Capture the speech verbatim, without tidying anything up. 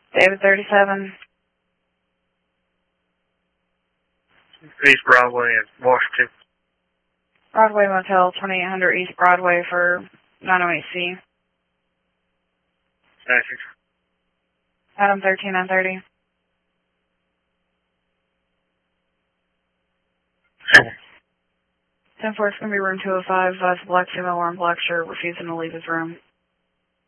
David thirty-seven. East Broadway in Washington. Broadway Motel, twenty-eight hundred East Broadway for nine oh eight C. Thanks. Adam thirteen nine thirty. ten four, it's going to be room two oh five. Vice black female wearing black shirt, refusing to leave his room.